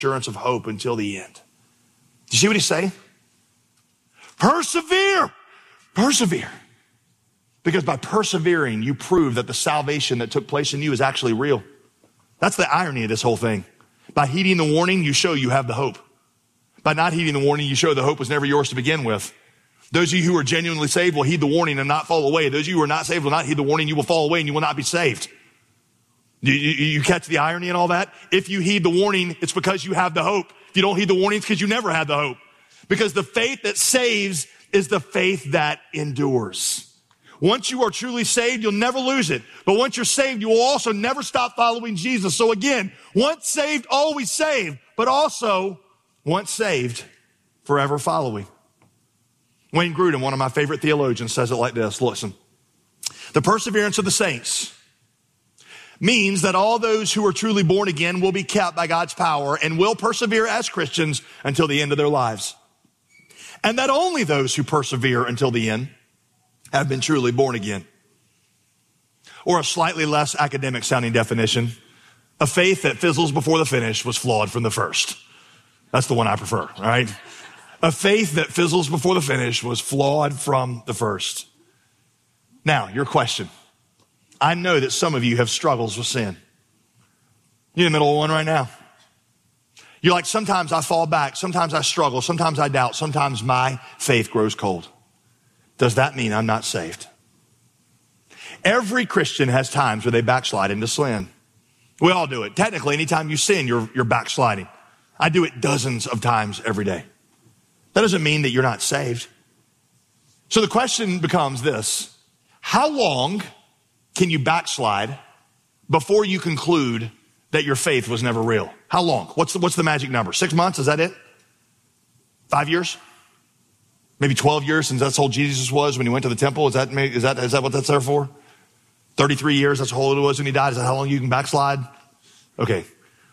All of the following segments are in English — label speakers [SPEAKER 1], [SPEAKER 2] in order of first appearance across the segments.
[SPEAKER 1] assurance of hope until the end. Do you see what he's saying? Persevere. Persevere. Because by persevering, you prove that the salvation that took place in you is actually real. That's the irony of this whole thing. By heeding the warning, you show you have the hope. By not heeding the warning, you show the hope was never yours to begin with. Those of you who are genuinely saved will heed the warning and not fall away. Those of you who are not saved will not heed the warning. You will fall away and you will not be saved. You catch the irony in all that? If you heed the warning, it's because you have the hope. If you don't heed the warning, it's because you never had the hope. Because the faith that saves is the faith that endures. Once you are truly saved, you'll never lose it. But once you're saved, you will also never stop following Jesus. So again, once saved, always saved. But also, once saved, forever following. Wayne Grudem, one of my favorite theologians, says it like this. Listen. The perseverance of the saints means that all those who are truly born again will be kept by God's power and will persevere as Christians until the end of their lives. And that only those who persevere until the end have been truly born again. Or a slightly less academic sounding definition, a faith that fizzles before the finish was flawed from the first. That's the one I prefer, all right? A faith that fizzles before the finish was flawed from the first. Now, your question. I know that some of you have struggles with sin. You're in the middle of one right now. You're like, sometimes I fall back, sometimes I struggle, sometimes I doubt, sometimes my faith grows cold. Does that mean I'm not saved? Every Christian has times where they backslide into sin. We all do it. Technically, anytime you sin, you're backsliding. I do it dozens of times every day. That doesn't mean that you're not saved. So the question becomes this: how long can you backslide before you conclude that your faith was never real? How long? What's the magic number? 6 months? Is that it? 5 years? Maybe 12 years, since that's how old Jesus was when he went to the temple? Is that what that's there for? 33 years, that's how old it was when he died? Is that how long you can backslide? Okay.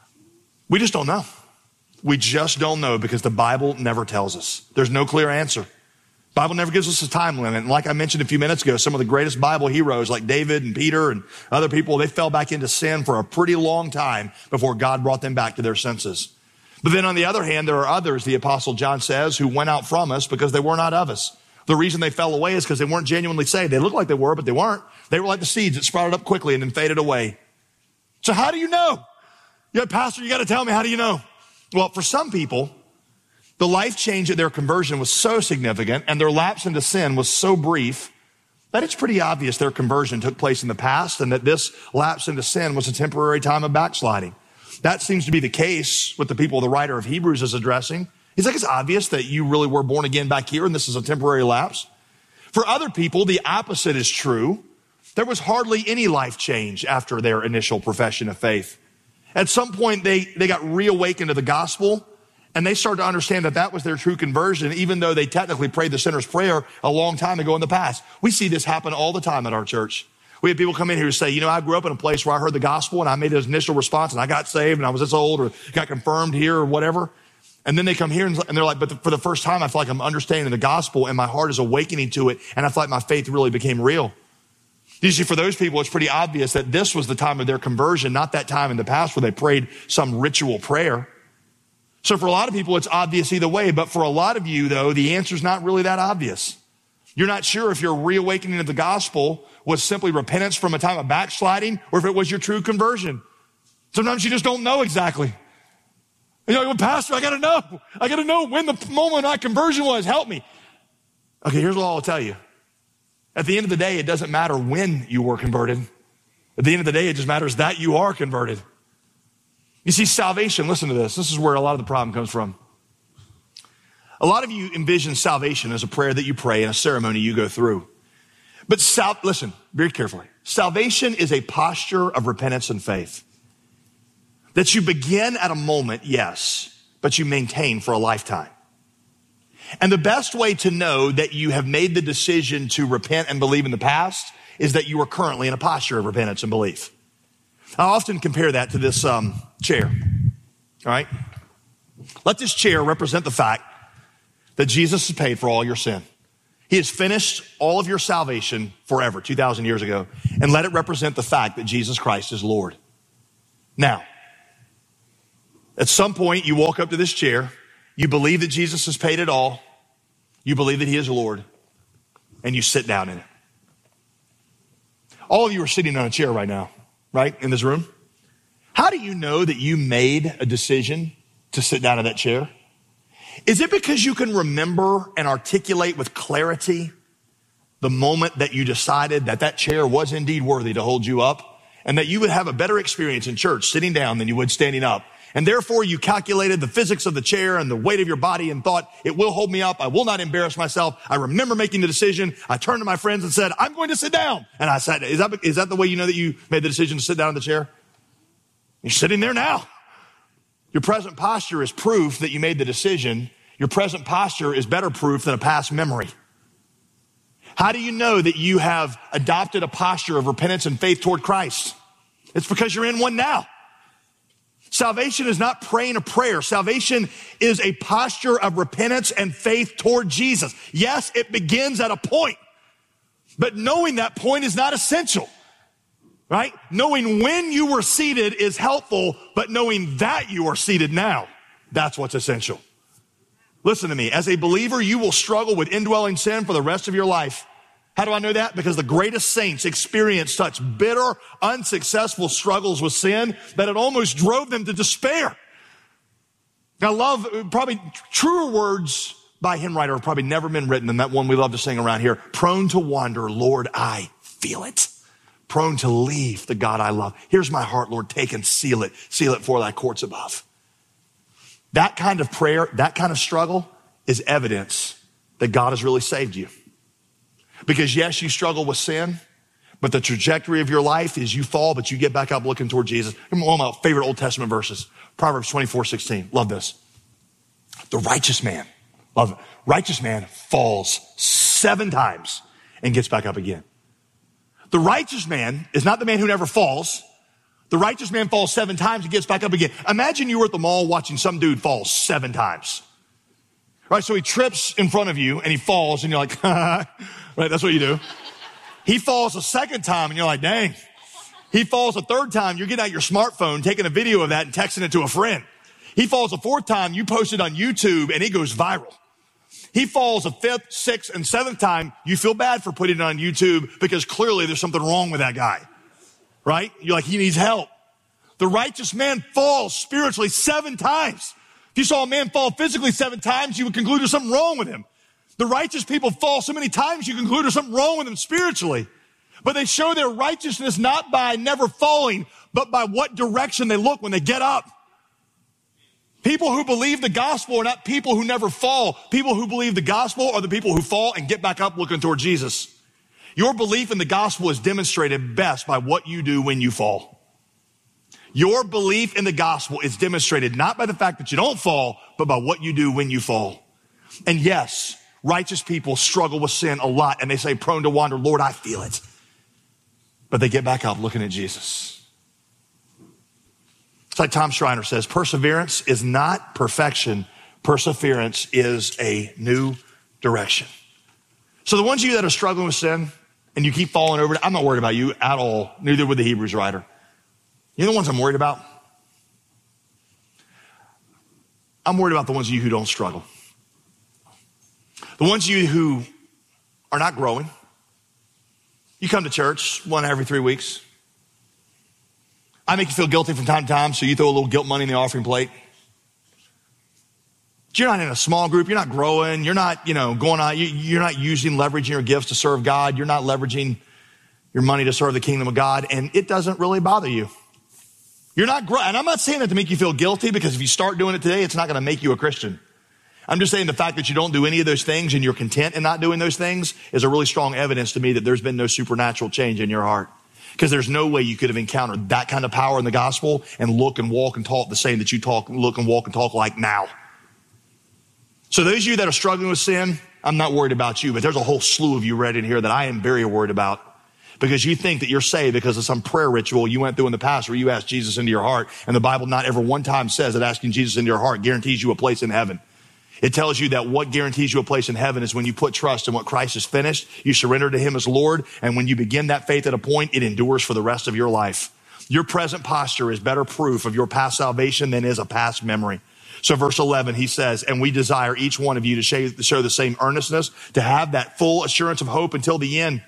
[SPEAKER 1] We just don't know. We just don't know because the Bible never tells us. There's no clear answer. The Bible never gives us a time limit. And like I mentioned a few minutes ago, some of the greatest Bible heroes like David and Peter and other people, they fell back into sin for a pretty long time before God brought them back to their senses. But then on the other hand, there are others, the Apostle John says, who went out from us because they were not of us. The reason they fell away is because they weren't genuinely saved. They looked like they were, but they weren't. They were like the seeds that sprouted up quickly and then faded away. So how do you know? Yeah, Pastor, you got to tell me, how do you know? Well, for some people, the life change at their conversion was so significant and their lapse into sin was so brief that it's pretty obvious their conversion took place in the past and that this lapse into sin was a temporary time of backsliding. That seems to be the case with the people the writer of Hebrews is addressing. He's like, it's obvious that you really were born again back here and this is a temporary lapse. For other people, the opposite is true. There was hardly any life change after their initial profession of faith. At some point, they got reawakened to the gospel and they started to understand that that was their true conversion, even though they technically prayed the sinner's prayer a long time ago in the past. We see this happen all the time at our church. We have people come in here who say, you know, I grew up in a place where I heard the gospel and I made an initial response and I got saved and I was this old or got confirmed here or whatever. And then they come here and they're like, but for the first time, I feel like I'm understanding the gospel and my heart is awakening to it. And I feel like my faith really became real. Usually for those people, it's pretty obvious that this was the time of their conversion, not that time in the past where they prayed some ritual prayer. So for a lot of people, it's obvious either way. But for a lot of you, though, the answer is not really that obvious. You're not sure if your reawakening of the gospel was simply repentance from a time of backsliding or if it was your true conversion. Sometimes you just don't know exactly. You're like, well, Pastor, I got to know. I got to know when the moment of my conversion was. Help me. Okay, here's what I'll tell you. At the end of the day, it doesn't matter when you were converted. At the end of the day, it just matters that you are converted. You see, salvation, listen to this. This is where a lot of the problem comes from. A lot of you envision salvation as a prayer that you pray and a ceremony you go through. But listen very carefully. Salvation is a posture of repentance and faith. That you begin at a moment, yes, but you maintain for a lifetime. And the best way to know that you have made the decision to repent and believe in the past is that you are currently in a posture of repentance and belief. I often compare that to this chair, all right? Let this chair represent the fact that Jesus has paid for all your sin. He has finished all of your salvation forever, 2,000 years ago, and let it represent the fact that Jesus Christ is Lord. Now, At some point, you walk up to this chair, you believe that Jesus has paid it all, you believe that he is Lord, and you sit down in it. All of you are sitting on a chair right now, right, in this room. How do you know that you made a decision to sit down in that chair? Is it because you can remember and articulate with clarity the moment that you decided that that chair was indeed worthy to hold you up, and that you would have a better experience in church sitting down than you would standing up? And therefore you calculated the physics of the chair and the weight of your body and thought, it will hold me up. I will not embarrass myself. I remember making the decision. I turned to my friends and said, I'm going to sit down. And I sat. Is that the way you know that you made the decision to sit down in the chair? You're sitting there now. Your present posture is proof that you made the decision. Your present posture is better proof than a past memory. How do you know that you have adopted a posture of repentance and faith toward Christ? It's because you're in one now. Salvation is not praying a prayer. Salvation is a posture of repentance and faith toward Jesus. Yes, it begins at a point, but knowing that point is not essential, right? Knowing when you were seated is helpful, but knowing that you are seated now, that's what's essential. Listen to me. As a believer, you will struggle with indwelling sin for the rest of your life. How do I know that? Because the greatest saints experienced such bitter, unsuccessful struggles with sin that it almost drove them to despair. I love, probably truer words by hymn writer have probably never been written than that one we love to sing around here. Prone to wander, Lord, I feel it. Prone to leave the God I love. Here's my heart, Lord, take and seal it for thy courts above. That kind of prayer, that kind of struggle is evidence that God has really saved you. Because yes, you struggle with sin, but the trajectory of your life is you fall, but you get back up looking toward Jesus. One of my favorite Old Testament verses, Proverbs 24:16. Love this. The righteous man, love it. Righteous man falls 7 times and gets back up again. The righteous man is not the man who never falls. The righteous man falls 7 times and gets back up again. Imagine you were at the mall watching some dude fall 7 times. Right, so he trips in front of you and he falls and you're like, right, that's what you do. He falls a second time and you're like, dang. He falls a third time, you're getting out your smartphone, taking a video of that and texting it to a friend. He falls a 4th time, you post it on YouTube and it goes viral. He falls a 5th, 6th, and 7th time, you feel bad for putting it on YouTube because clearly there's something wrong with that guy. Right? You're like, he needs help. The righteous man falls spiritually 7 times. If you saw a man fall physically 7 times, you would conclude there's something wrong with him. The righteous people fall so many times, you conclude there's something wrong with them spiritually. But they show their righteousness not by never falling, but by what direction they look when they get up. People who believe the gospel are not people who never fall. People who believe the gospel are the people who fall and get back up looking toward Jesus. Your belief in the gospel is demonstrated best by what you do when you fall. Your belief in the gospel is demonstrated not by the fact that you don't fall, but by what you do when you fall. And yes, righteous people struggle with sin a lot and they say, prone to wander, Lord, I feel it. But they get back up looking at Jesus. It's like Tom Schreiner says, perseverance is not perfection. Perseverance is a new direction. So the ones of you that are struggling with sin and you keep falling over it, I'm not worried about you at all. Neither would the Hebrews writer. You know the ones I'm worried about? I'm worried about the ones of you who don't struggle. The ones of you who are not growing. You come to church 1 every 3 weeks. I make you feel guilty from time to time, so you throw a little guilt money in the offering plate. But you're not in a small group. You're not growing. You're not, going on. You're not leveraging your gifts to serve God. You're not leveraging your money to serve the kingdom of God, and it doesn't really bother you. You're not growing. And I'm not saying that to make you feel guilty, because if you start doing it today, it's not going to make you a Christian. I'm just saying the fact that you don't do any of those things and you're content in not doing those things is a really strong evidence to me that there's been no supernatural change in your heart. Because there's no way you could have encountered that kind of power in the gospel and look and walk and talk the same that you look and walk and talk like now. So those of you that are struggling with sin, I'm not worried about you, but there's a whole slew of you right in here that I am very worried about. Because you think that you're saved because of some prayer ritual you went through in the past where you asked Jesus into your heart. And the Bible not ever one time says that asking Jesus into your heart guarantees you a place in heaven. It tells you that what guarantees you a place in heaven is when you put trust in what Christ has finished, you surrender to him as Lord, and when you begin that faith at a point, it endures for the rest of your life. Your present posture is better proof of your past salvation than is a past memory. So verse 11, he says, and we desire each one of you to show the same earnestness, to have that full assurance of hope until the end.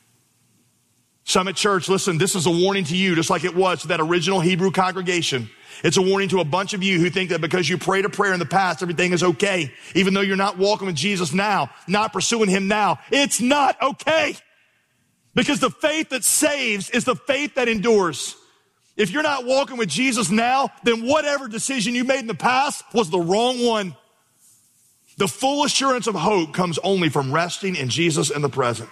[SPEAKER 1] Summit Church, listen, this is a warning to you, just like it was to that original Hebrew congregation. It's a warning to a bunch of you who think that because you prayed a prayer in the past, everything is okay. Even though you're not walking with Jesus now, not pursuing him now, it's not okay. Because the faith that saves is the faith that endures. If you're not walking with Jesus now, then whatever decision you made in the past was the wrong one. The full assurance of hope comes only from resting in Jesus in the present.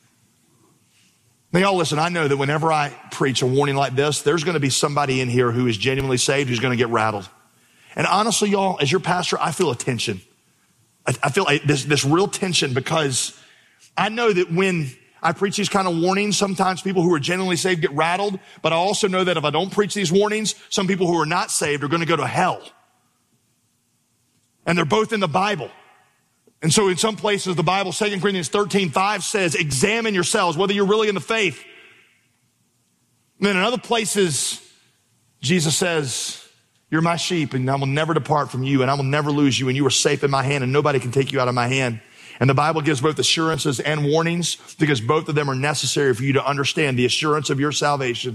[SPEAKER 1] Now, y'all listen, I know that whenever I preach a warning like this, there's going to be somebody in here who is genuinely saved who's going to get rattled. And honestly, y'all, as your pastor, I feel a tension. I feel this real tension because I know that when I preach these kind of warnings, sometimes people who are genuinely saved get rattled, but I also know that if I don't preach these warnings, some people who are not saved are going to go to hell. And they're both in the Bible. And so in some places, the Bible, 2 Corinthians 13:5 says, examine yourselves, whether you're really in the faith. And then in other places, Jesus says, you're my sheep and I will never depart from you and I will never lose you and you are safe in my hand and nobody can take you out of my hand. And the Bible gives both assurances and warnings because both of them are necessary for you to understand the assurance of your salvation.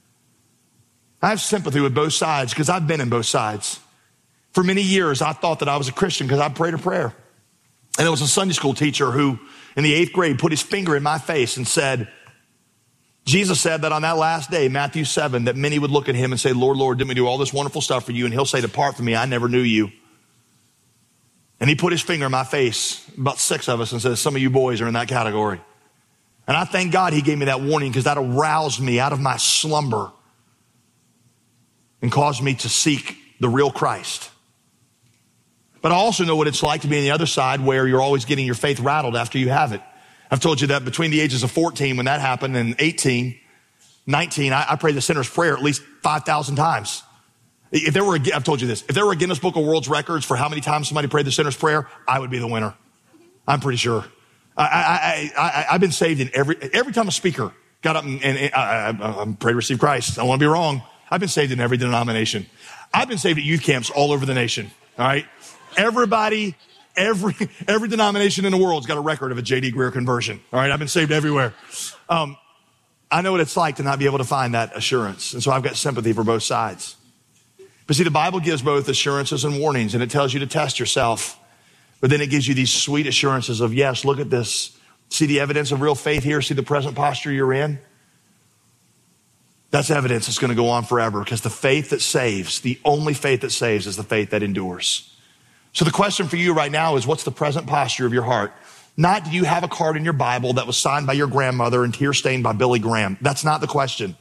[SPEAKER 1] I have sympathy with both sides because I've been in both sides. For many years, I thought that I was a Christian because I prayed a prayer. And there was a Sunday school teacher who, in the 8th grade, put his finger in my face and said, Jesus said that on that last day, Matthew 7, that many would look at him and say, Lord, Lord, didn't we do all this wonderful stuff for you? And he'll say, depart from me, I never knew you. And he put his finger in my face, about 6 of us, and said, some of you boys are in that category. And I thank God he gave me that warning because that aroused me out of my slumber and caused me to seek the real Christ. But I also know what it's like to be on the other side where you're always getting your faith rattled after you have it. I've told you that between the ages of 14 when that happened and 18, 19, I prayed the sinner's prayer at least 5,000 times. I've told you this, if there were a Guinness Book of World Records for how many times somebody prayed the sinner's prayer, I would be the winner. I'm pretty sure. I've been saved in every time a speaker got up and I'm prayed to receive Christ. I don't want to be wrong. I've been saved in every denomination. I've been saved at youth camps all over the nation. All right. Everybody, every denomination in the world's got a record of a J.D. Greear conversion. All right. I've been saved everywhere. I know what it's like to not be able to find that assurance. And so I've got sympathy for both sides. But see, the Bible gives both assurances and warnings, and it tells you to test yourself. But then it gives you these sweet assurances of, yes, look at this. See the evidence of real faith here? See the present posture you're in? That's evidence that's going to go on forever because the faith that saves, the only faith that saves is the faith that endures. So the question for you right now is, what's the present posture of your heart? Not do you have a card in your Bible that was signed by your grandmother and tear-stained by Billy Graham? That's not the question.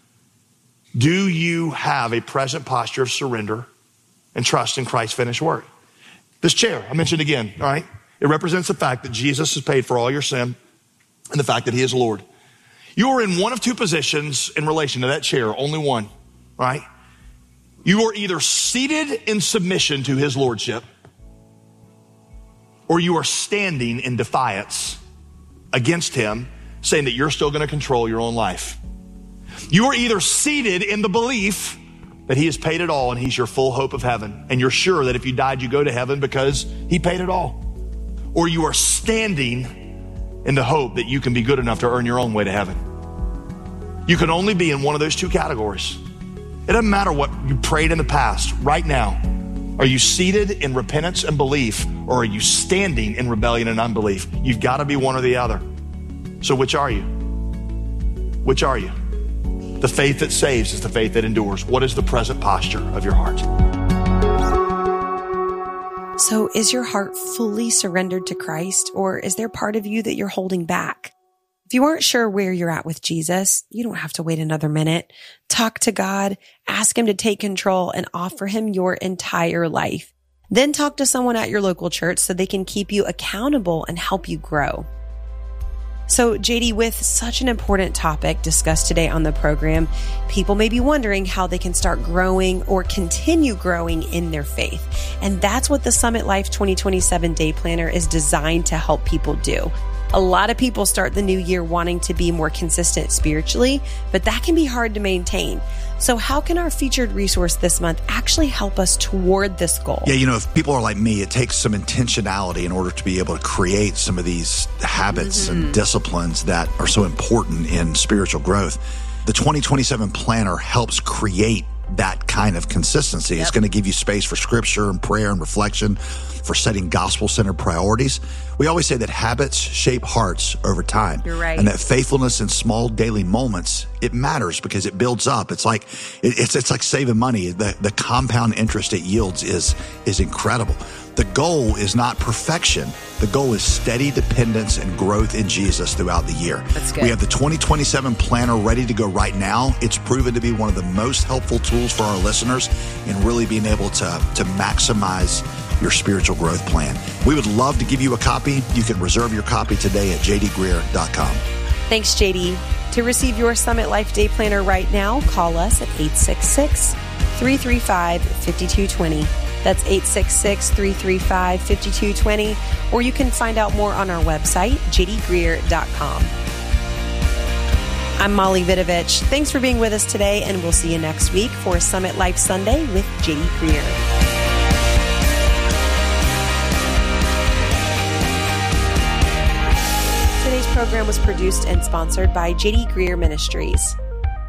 [SPEAKER 1] Do you have a present posture of surrender and trust in Christ's finished work? This chair, I mentioned again, all right? It represents the fact that Jesus has paid for all your sin and the fact that he is Lord. You are in one of two positions in relation to that chair, only one, right? You are either seated in submission to his lordship, or you are standing in defiance against him, saying that you're still going to control your own life. You are either seated in the belief that he has paid it all and he's your full hope of heaven, and you're sure that if you died, you go to heaven because he paid it all. Or you are standing in the hope that you can be good enough to earn your own way to heaven. You can only be in one of those two categories. It doesn't matter what you prayed in the past. Right now, are you seated in repentance and belief, or are you standing in rebellion and unbelief? You've got to be one or the other. So which are you? Which are you? The faith that saves is the faith that endures. What is the present posture of your heart?
[SPEAKER 2] So is your heart fully surrendered to Christ, or is there part of you that you're holding back? If you aren't sure where you're at with Jesus, you don't have to wait another minute. Talk to God, ask him to take control, and offer him your entire life. Then talk to someone at your local church so they can keep you accountable and help you grow. So JD, with such an important topic discussed today on the program, people may be wondering how they can start growing or continue growing in their faith. And that's what the Summit Life 2027 Day Planner is designed to help people do. A lot of people start the new year wanting to be more consistent spiritually, but that can be hard to maintain. So how can our featured resource this month actually help us toward this goal?
[SPEAKER 3] Yeah, if people are like me, it takes some intentionality in order to be able to create some of these habits and disciplines that are so important in spiritual growth. The 2027 Planner helps create that kind of consistency. Yep. It's going to give you space for scripture and prayer and reflection, for setting gospel-centered priorities. We always say that habits shape hearts over time.
[SPEAKER 2] You're right.
[SPEAKER 3] And that faithfulness in small daily moments, it matters because it builds up. It's like it's like saving money. The compound interest it yields is incredible. The goal is not perfection. The goal is steady dependence and growth in Jesus throughout the year.
[SPEAKER 2] That's good.
[SPEAKER 3] We have the 2027 Planner ready to go right now. It's proven to be one of the most helpful tools for our listeners in really being able to maximize your spiritual growth plan. We would love to give you a copy. You can reserve your copy today at jdgreear.com.
[SPEAKER 2] Thanks, JD. To receive your Summit Life Day Planner right now, call us at 866-335-5220. That's 866-335-5220. Or you can find out more on our website, jdgreear.com. I'm Molly Vidovich. Thanks for being with us today, and we'll see you next week for Summit Life Sunday with JD Greear. Today's program was produced and sponsored by JD Greear Ministries.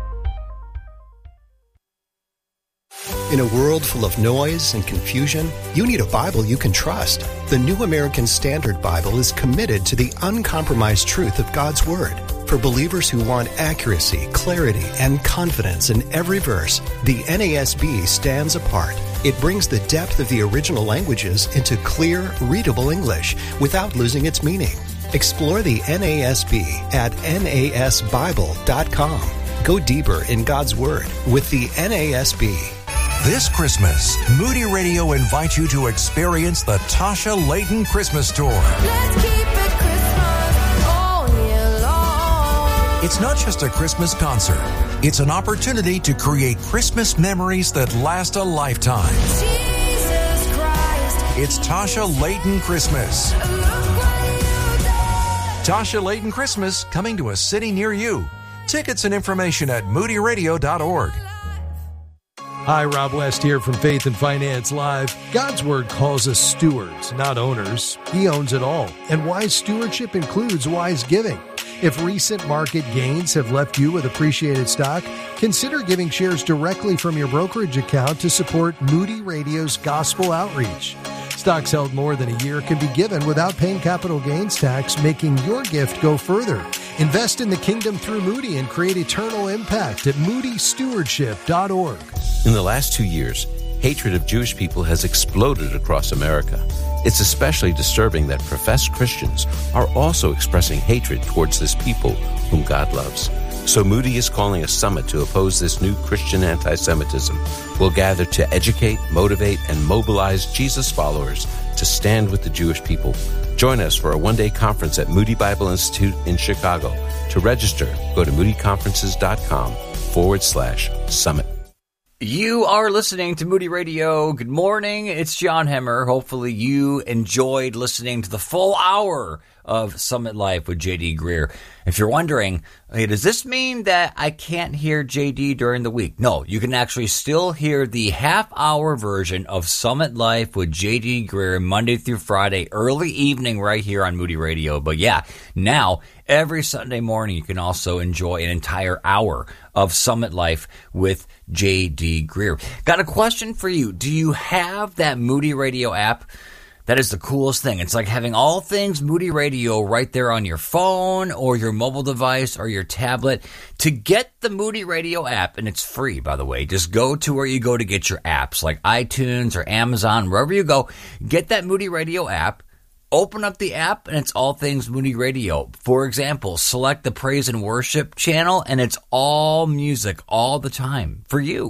[SPEAKER 4] In a world full of noise and confusion, you need a Bible you can trust. The New American Standard Bible is committed to the uncompromised truth of God's Word. For believers who want accuracy, clarity, and confidence in every verse, the NASB stands apart. It brings the depth of the original languages into clear, readable English without losing its meaning. Explore the NASB at nasbible.com. Go deeper in God's Word with the NASB.
[SPEAKER 5] This Christmas, Moody Radio invites you to experience the Tasha Layton Christmas Tour.
[SPEAKER 6] Let's keep it Christmas all year long.
[SPEAKER 5] It's not just a Christmas concert. It's an opportunity to create Christmas memories that last a lifetime.
[SPEAKER 6] Jesus Christ.
[SPEAKER 5] It's Tasha Layton Christmas.
[SPEAKER 6] Look what you done.
[SPEAKER 5] Tasha Layton Christmas, coming to a city near you. Tickets and information at moodyradio.org.
[SPEAKER 7] Hi, Rob West here from Faith and Finance Live. God's Word calls us stewards, not owners. He owns it all. And wise stewardship includes wise giving. If recent market gains have left you with appreciated stock, consider giving shares directly from your brokerage account to support Moody Radio's gospel outreach. Stocks held more than a year can be given without paying capital gains tax, making your gift go further. Invest in the kingdom through Moody and create eternal impact at moodystewardship.org.
[SPEAKER 8] In the last 2 years, hatred of Jewish people has exploded across America. It's especially disturbing that professed Christians are also expressing hatred towards this people whom God loves. So Moody is calling a summit to oppose this new Christian anti-Semitism. We'll gather to educate, motivate, and mobilize Jesus followers to stand with the Jewish people. Join us for a one-day conference at Moody Bible Institute in Chicago. To register, go to moodyconferences.com/summit.
[SPEAKER 9] You are listening to Moody Radio. Good morning. It's John Hemmer. Hopefully you enjoyed listening to the full hour of Summit Life with JD Greear. If you're wondering, hey, does this mean that I can't hear JD during the week? No, you can actually still hear the half-hour version of Summit Life with JD Greear Monday through Friday, early evening right here on Moody Radio. But yeah, now every Sunday morning you can also enjoy an entire hour of Summit Life with JD Greear. Got a question for you. Do you have that Moody Radio app? That is the coolest thing. It's like having all things Moody Radio right there on your phone or your mobile device or your tablet. To get the Moody Radio app, and it's free, by the way, just go to where you go to get your apps, like iTunes or Amazon, wherever you go. Get that Moody Radio app. Open up the app, and it's all things Moody Radio. For example, select the Praise and Worship channel, and it's all music all the time for you.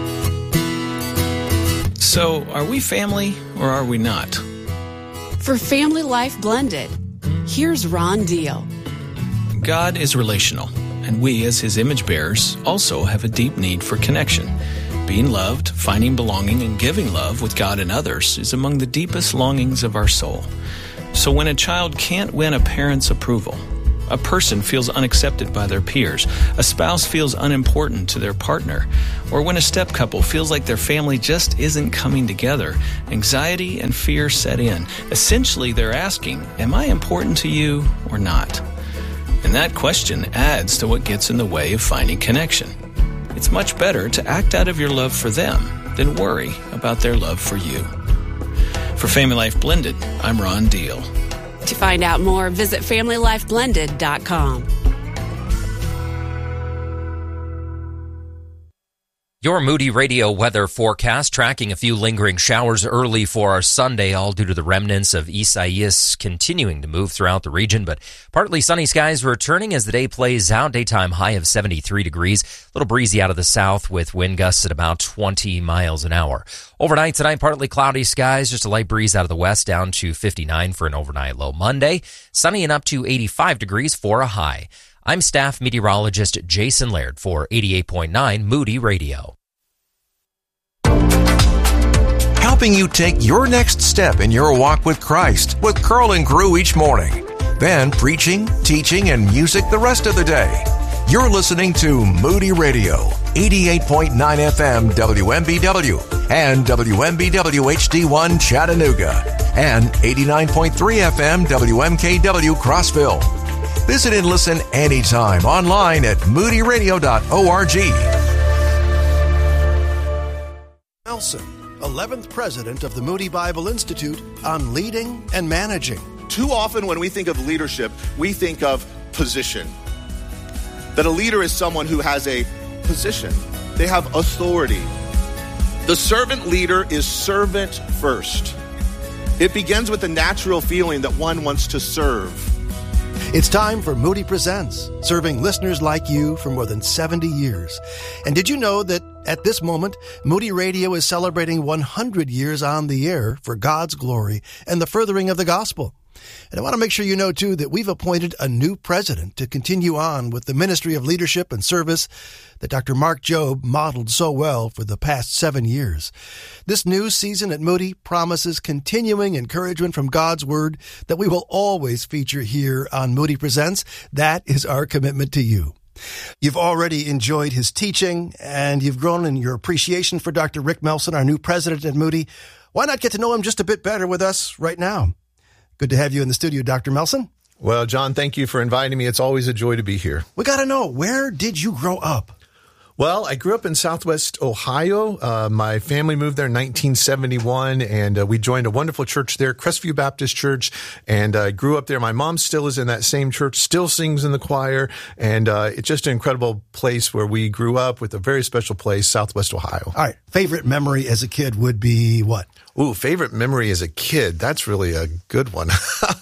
[SPEAKER 10] So, are we family or are we not?
[SPEAKER 11] For Family Life Blended, here's Ron Deal.
[SPEAKER 10] God is relational, and we as His image bearers also have a deep need for connection. Being loved, finding belonging, and giving love with God and others is among the deepest longings of our soul. So when a child can't win a parent's approval, a person feels unaccepted by their peers, a spouse feels unimportant to their partner, or when a step couple feels like their family just isn't coming together, anxiety and fear set in. Essentially, they're asking, am I important to you or not? And that question adds to what gets in the way of finding connection. It's much better to act out of your love for them than worry about their love for you. For Family Life Blended, I'm Ron Deal.
[SPEAKER 11] To find out more, visit FamilyLifeBlended.com.
[SPEAKER 12] Your Moody Radio weather forecast tracking a few lingering showers early for our Sunday, all due to the remnants of Isaias continuing to move throughout the region, but partly sunny skies returning as the day plays out. Daytime high of 73 degrees. A little breezy out of the south with wind gusts at about 20 miles an hour. Overnight tonight, partly cloudy skies, just a light breeze out of the west down to 59 for an overnight low. Monday, sunny and up to 85 degrees for a high. I'm staff meteorologist Jason Laird for 88.9 Moody Radio.
[SPEAKER 5] Helping you take your next step in your walk with Christ with Curl and Crew each morning. Then preaching, teaching, and music the rest of the day. You're listening to Moody Radio, 88.9 FM WMBW and WMBW HD1 Chattanooga and 89.3 FM WMKW Crossville. Visit and listen anytime online at moodyradio.org.
[SPEAKER 13] Nelson, 11th president of the Moody Bible Institute, on leading and managing.
[SPEAKER 14] Too often when we think of leadership, we think of position. That a leader is someone who has a position. They have authority. The servant leader is servant first. It begins with the natural feeling that one wants to serve.
[SPEAKER 13] It's time for Moody Presents, serving listeners like you for more than 70 years. And did you know that at this moment, Moody Radio is celebrating 100 years on the air for God's glory and the furthering of the gospel? And I want to make sure you know, too, that we've appointed a new president to continue on with the ministry of leadership and service that Dr. Mark Jobe modeled so well for the past 7 years. This new season at Moody promises continuing encouragement from God's Word that we will always feature here on Moody Presents. That is our commitment to you. You've already enjoyed his teaching, and you've grown in your appreciation for Dr. Rick Melson, our new president at Moody. Why not get to know him just a bit better with us right now? Good to have you in the studio, Dr. Melson.
[SPEAKER 15] Well, John, thank you for inviting me. It's always a joy to be here.
[SPEAKER 13] We got to know, where did you grow up?
[SPEAKER 15] Well, I grew up in Southwest Ohio. My family moved there in 1971, and we joined a wonderful church there, Crestview Baptist Church, and I grew up there. My mom still is in that same church, still sings in the choir, and it's just an incredible place where we grew up, with a very special place, Southwest Ohio.
[SPEAKER 13] All right. Favorite memory as a kid would be what?
[SPEAKER 15] Ooh, favorite memory as a kid. That's really a good one.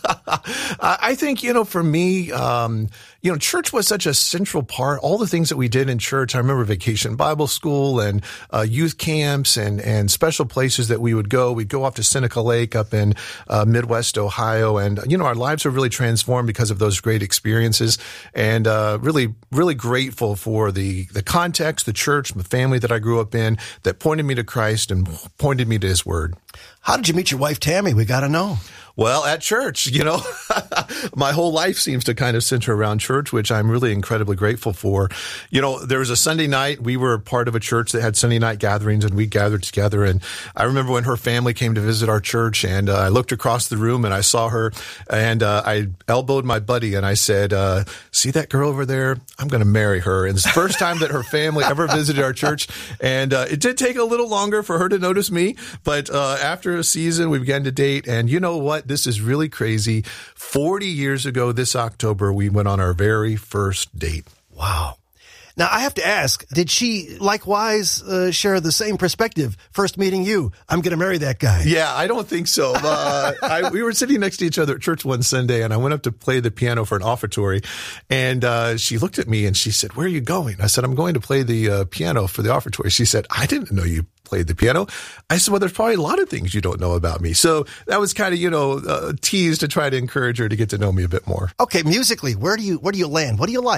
[SPEAKER 15] I think, for me, church was such a central part. All the things that we did in church. I remember Vacation Bible School and youth camps and special places that we would go. We'd go off to Seneca Lake up in Midwest Ohio. And, our lives were really transformed because of those great experiences. And really, really grateful for the context, the church, the family that I grew up in that pointed me to Christ and pointed me to His Word.
[SPEAKER 13] How did you meet your wife, Tammy? We got to know.
[SPEAKER 15] Well, at church, my whole life seems to kind of center around church, which I'm really incredibly grateful for. There was a Sunday night. We were part of a church that had Sunday night gatherings, and we gathered together. And I remember when her family came to visit our church, and I looked across the room and I saw her, and I elbowed my buddy and I said, see that girl over there? I'm going to marry her. And it's the first time that her family ever visited our church. And it did take a little longer for her to notice me, but after a season, we began to date. And you know what? This is really crazy. 40 years ago this October, we went on our very first date.
[SPEAKER 13] Wow. Now, I have to ask, did she likewise share the same perspective? First meeting you, I'm going to marry that guy.
[SPEAKER 15] Yeah, I don't think so. We were sitting next to each other at church one Sunday, and I went up to play the piano for an offertory. And she looked at me and she said, where are you going? I said, I'm going to play the piano for the offertory. She said, I didn't know you played the piano. I said, well, there's probably a lot of things you don't know about me. So that was kind of, teased to try to encourage her to get to know me a bit more.
[SPEAKER 13] Okay, musically, where do you land? What do you like?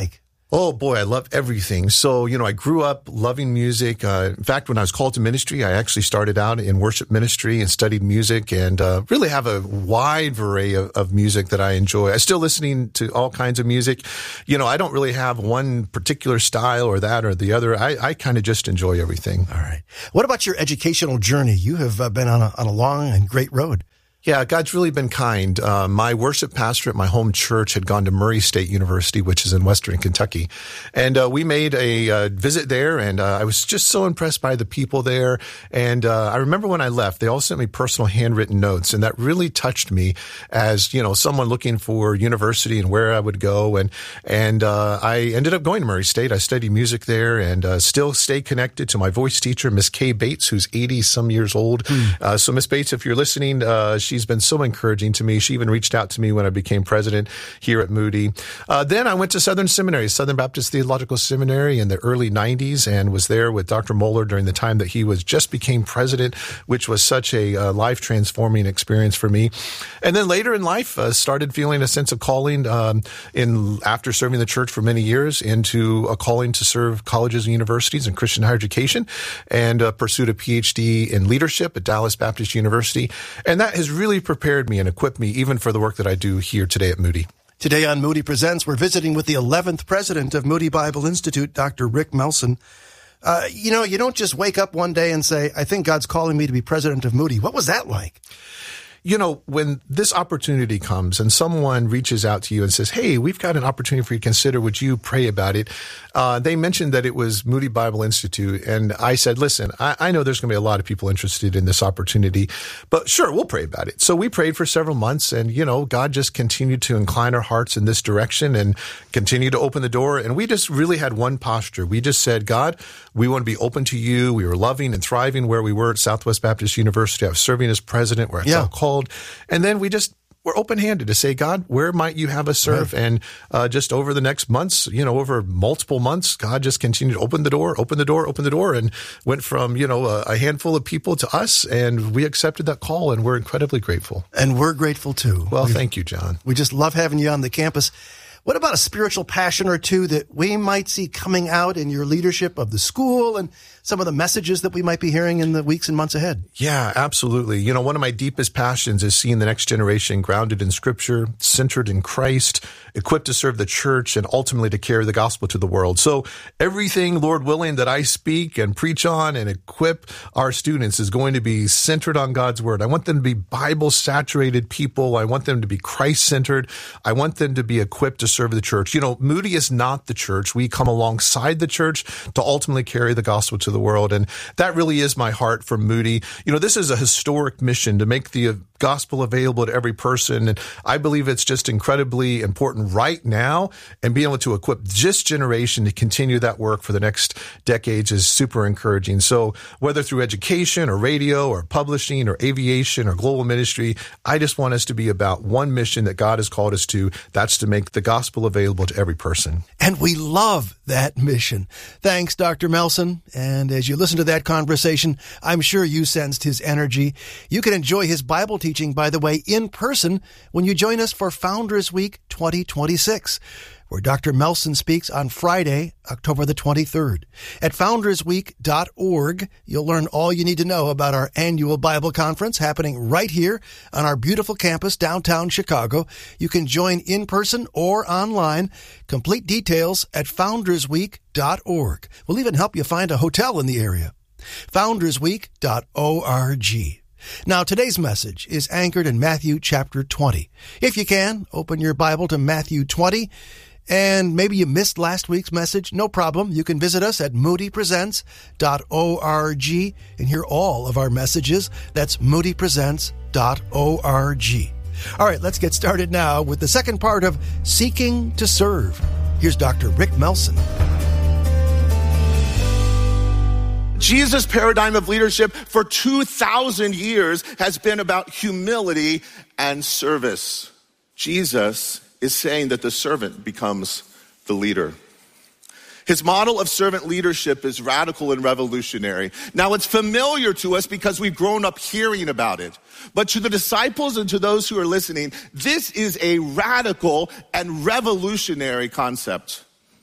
[SPEAKER 15] Oh, boy, I love everything. So, I grew up loving music. In fact, when I was called to ministry, I actually started out in worship ministry and studied music and really have a wide array of music that I enjoy. I'm still listening to all kinds of music. I don't really have one particular style or that or the other. I kind of just enjoy everything.
[SPEAKER 13] All right. What about your educational journey? You have been on a long and great road.
[SPEAKER 15] Yeah, God's really been kind. My worship pastor at my home church had gone to Murray State University, which is in Western Kentucky. And we made a visit there, and I was just so impressed by the people there. And I remember when I left, they all sent me personal handwritten notes, and that really touched me as, someone looking for university and where I would go. And I ended up going to Murray State. I studied music there and still stay connected to my voice teacher, Miss Kay Bates, who's 80-some years old. So Miss Bates, if you're listening, she's been so encouraging to me. She even reached out to me when I became president here at Moody. Then I went to Southern Seminary, Southern Baptist Theological Seminary in the early 90s and was there with Dr. Moeller during the time that he just became president, which was such a life-transforming experience for me. And then later in life, started feeling a sense of calling after serving the church for many years into a calling to serve colleges and universities and Christian higher education and pursued a PhD in leadership at Dallas Baptist University. And that has really prepared me and equipped me even for the work that I do here today at Moody.
[SPEAKER 13] Today on Moody Presents, we're visiting with the 11th president of Moody Bible Institute, Dr. Rick Melson. You don't just wake up one day and say, I think God's calling me to be president of Moody. What was that like?
[SPEAKER 15] When this opportunity comes and someone reaches out to you and says, hey, we've got an opportunity for you to consider, would you pray about it? They mentioned that it was Moody Bible Institute. And I said, listen, I know there's going to be a lot of people interested in this opportunity, but sure, we'll pray about it. So we prayed for several months and, God just continued to incline our hearts in this direction and continue to open the door. And we just really had one posture. We just said, God, we want to be open to you. We were loving and thriving where we were at Southwest Baptist University. I was serving as president where I felt called. And then we're open-handed to say, God, where might you have us serve? Right. And just over the next months, over multiple months, God just continued to open the door, and went from, a handful of people to us. And we accepted that call, and we're incredibly grateful.
[SPEAKER 13] And we're grateful, too.
[SPEAKER 15] Well, thank you, John.
[SPEAKER 13] We just love having you on the campus. What about a spiritual passion or two that we might see coming out in your leadership of the school and some of the messages that we might be hearing in the weeks and months ahead?
[SPEAKER 15] Yeah, absolutely. One of my deepest passions is seeing the next generation grounded in Scripture, centered in Christ, equipped to serve the church, and ultimately to carry the gospel to the world. So everything, Lord willing, that I speak and preach on and equip our students is going to be centered on God's Word. I want them to be Bible-saturated people. I want them to be Christ-centered. I want them to be equipped to serve the church. Moody is not the church. We come alongside the church to ultimately carry the gospel to the world. And that really is my heart for Moody. This is a historic mission to make the gospel available to every person. And I believe it's just incredibly important right now, and being able to equip this generation to continue that work for the next decades is super encouraging. So whether through education or radio or publishing or aviation or global ministry, I just want us to be about one mission that God has called us to. That's to make the gospel available to every person.
[SPEAKER 13] And we love that mission. Thanks, Dr. Melson. And as you listen to that conversation, I'm sure you sensed his energy. You can enjoy his Bible teaching, by the way, in person when you join us for Founders Week 2026, where Dr. Melson speaks on Friday, October the 23rd. At foundersweek.org, you'll learn all you need to know about our annual Bible conference happening right here on our beautiful campus downtown Chicago. You can join in person or online. Complete details at foundersweek.org. We'll even help you find a hotel in the area. foundersweek.org. Now, today's message is anchored in Matthew chapter 20. If you can, open your Bible to Matthew 20. And maybe you missed last week's message. No problem. You can visit us at moodypresents.org and hear all of our messages. That's moodypresents.org. All right, let's get started now with the second part of Seeking to Serve. Here's Dr. Rick Melson.
[SPEAKER 14] Jesus' paradigm of leadership for 2,000 years has been about humility and service. Jesus is saying that the servant becomes the leader. His model of servant leadership is radical and revolutionary. Now, it's familiar to us because we've grown up hearing about it. But to the disciples and to those who are listening, this is a radical and revolutionary concept.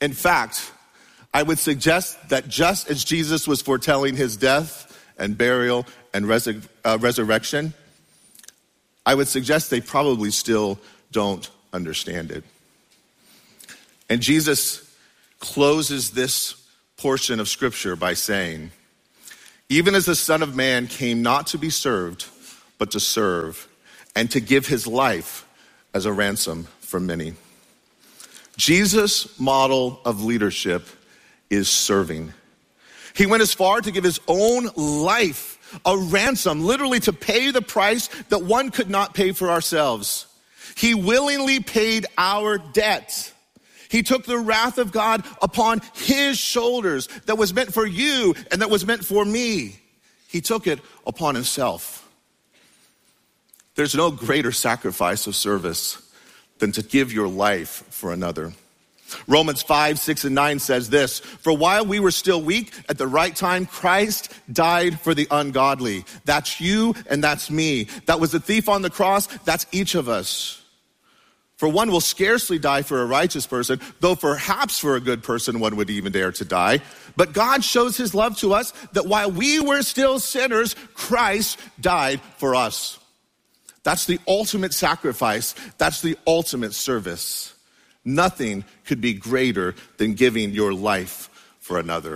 [SPEAKER 14] In fact, I would suggest that just as Jesus was foretelling his death and burial and resurrection, I would suggest they probably still don't understand it. And Jesus closes this portion of Scripture by saying, even as the Son of Man came not to be served, but to serve, and to give his life as a ransom for many. Jesus' model of leadership is serving. He went as far to give his own life, a ransom, literally to pay the price that one could not pay for ourselves. He willingly paid our debt. He took the wrath of God upon his shoulders that was meant for you and that was meant for me. He took it upon himself. There's no greater sacrifice of service than to give your life for another. Romans 5, 6, and 9 says this, for while we were still weak, at the right time, Christ died for the ungodly. That's you and that's me. That was the thief on the cross. That's each of us. For one will scarcely die for a righteous person, though perhaps for a good person one would even dare to die. But God shows his love to us that while we were still sinners, Christ died for us. That's the ultimate sacrifice. That's the ultimate service. Nothing could be greater than giving your life for another.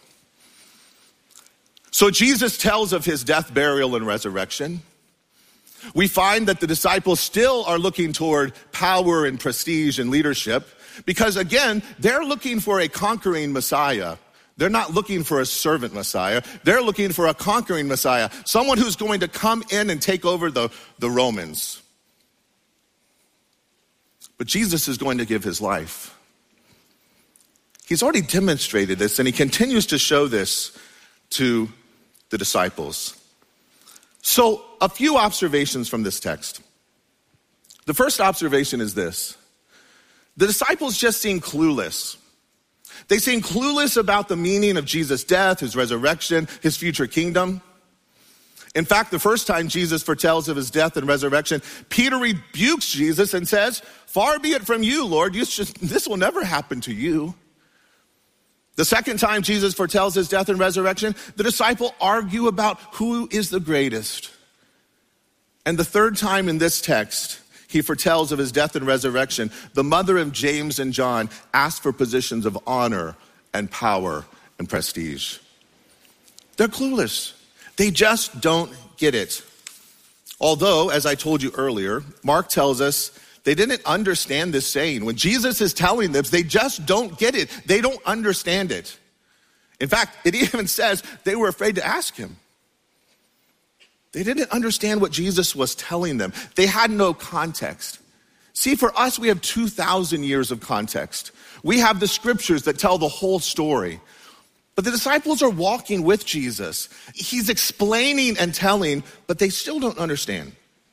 [SPEAKER 14] So Jesus tells of his death, burial, and resurrection. We find that the disciples still are looking toward power and prestige and leadership because, again, they're looking for a conquering Messiah. They're not looking for a servant Messiah. They're looking for a conquering Messiah, someone who's going to come in and take over the Romans. But Jesus is going to give his life. He's already demonstrated this, and he continues to show this to the disciples. So, a few observations from this text. The first observation is this. The disciples just seem clueless. They seem clueless about the meaning of Jesus' death, his resurrection, his future kingdom. In fact, the first time Jesus foretells of his death and resurrection, Peter rebukes Jesus and says, far be it from you, Lord, this will never happen to you. The second time Jesus foretells his death and resurrection, the disciples argue about who is the greatest. And the third time in this text, he foretells of his death and resurrection, the mother of James and John asked for positions of honor and power and prestige. They're clueless. They just don't get it. Although, as I told you earlier, Mark tells us they didn't understand this saying. When Jesus is telling them, they just don't get it. They don't understand it. In fact, it even says they were afraid to ask him. They didn't understand what Jesus was telling them. They had no context. See, for us, we have 2,000 years of context. We have the scriptures that tell the whole story. But the disciples are walking with Jesus. He's explaining and telling, but they still don't understand.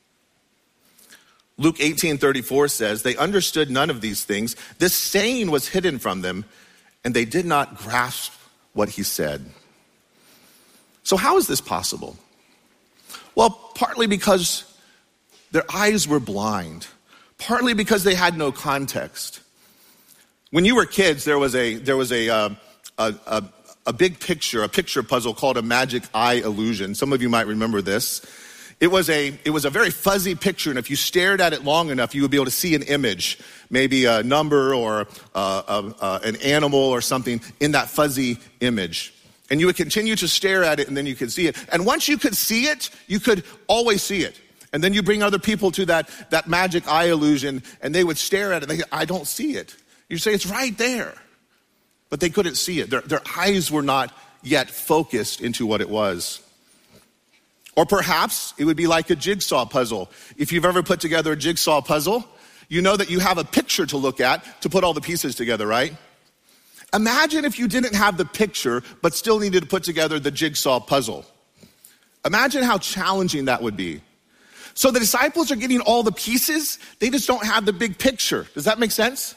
[SPEAKER 14] Luke 18:34 says, they understood none of these things. This saying was hidden from them, and they did not grasp what he said. So how is this possible? Well, partly because their eyes were blind. Partly because they had no context. When you were kids, there was a big picture, a picture puzzle called a magic eye illusion. Some of you might remember this. It was a very fuzzy picture, and if you stared at it long enough, you would be able to see an image, maybe a number or an animal or something in that fuzzy image. And you would continue to stare at it, and then you could see it. And once you could see it, you could always see it. And then you bring other people to that magic eye illusion, and they would stare at it, and they say, I don't see it. You say, it's right there. But they couldn't see it. Their eyes were not yet focused into what it was. Or perhaps it would be like a jigsaw puzzle. If you've ever put together a jigsaw puzzle, you know that you have a picture to look at to put all the pieces together, right? Imagine if you didn't have the picture, but still needed to put together the jigsaw puzzle. Imagine how challenging that would be. So the disciples are getting all the pieces, they just don't have the big picture. Does that make sense?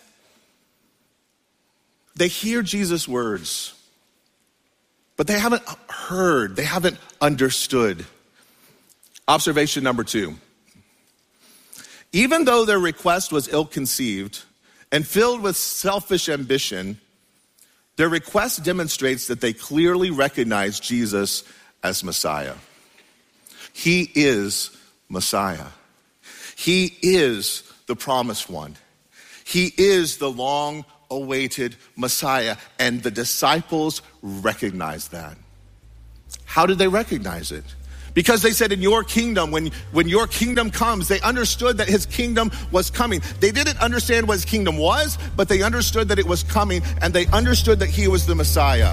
[SPEAKER 14] They hear Jesus' words, but they haven't heard, they haven't understood. Observation number 2. Even though their request was ill-conceived and filled with selfish ambition, Their request demonstrates that they clearly recognize Jesus as Messiah. He is Messiah. He is the promised one. He is the long-awaited Messiah, and the disciples recognize that. How did they recognize it? Because they said, in your kingdom, when your kingdom comes, they understood that his kingdom was coming. They didn't understand what his kingdom was, but they understood that it was coming, and they understood that he was the Messiah.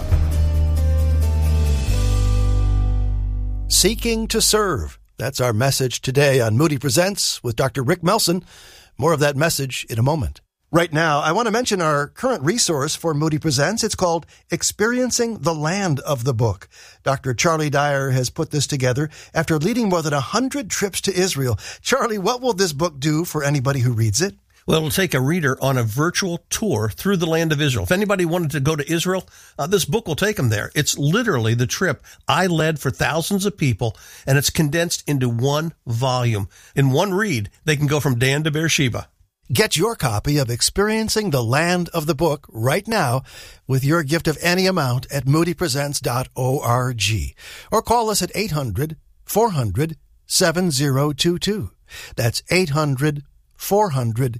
[SPEAKER 13] Seeking to serve. That's our message today on Moody Presents with Dr. Rick Melson. More of that message in a moment. Right now, I want to mention our current resource for Moody Presents. It's called Experiencing the Land of the Book. Dr. Charlie Dyer has put this together after leading more than 100 trips to Israel. Charlie, what will this book do for anybody who reads it?
[SPEAKER 16] Well, it'll take a reader on a virtual tour through the land of Israel. If anybody wanted to go to Israel, this book will take them there. It's literally the trip I led for thousands of people, and it's condensed into one volume. In one read, they can go from Dan to Beersheba.
[SPEAKER 13] Get your copy of Experiencing the Land of the Book right now with your gift of any amount at moodypresents.org. Or call us at 800-400-7022. That's 800-400-7022.